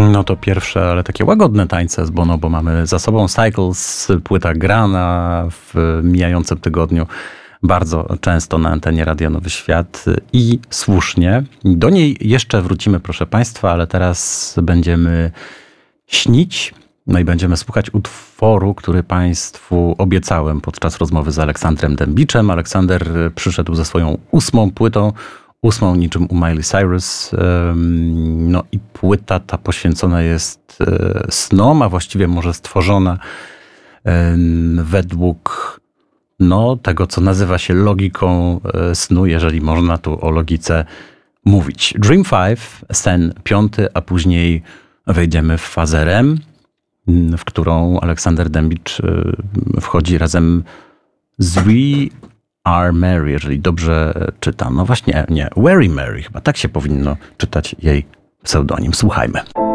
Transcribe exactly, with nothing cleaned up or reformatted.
No to pierwsze, ale takie łagodne tańce z Bono, bo mamy za sobą Cycles, płyta grana w mijającym tygodniu bardzo często na antenie Radia Nowy Świat i słusznie. Do niej jeszcze wrócimy, proszę Państwa, ale teraz będziemy śnić. No i będziemy słuchać utworu, który Państwu obiecałem podczas rozmowy z Aleksandrem Dębiczem. Aleksander przyszedł ze swoją ósmą płytą, ósmą niczym u Miley Cyrus. No i płyta ta poświęcona jest snom, a właściwie może stworzona według no, tego, co nazywa się logiką snu, jeżeli można tu o logice mówić. Dream pięć, sen piąty, a później wejdziemy w fazę R E M, w którą Aleksander Dębicz wchodzi razem z We Are Mary, jeżeli dobrze czytam. No właśnie, nie, Very Mary, chyba tak się powinno czytać jej pseudonim. Słuchajmy.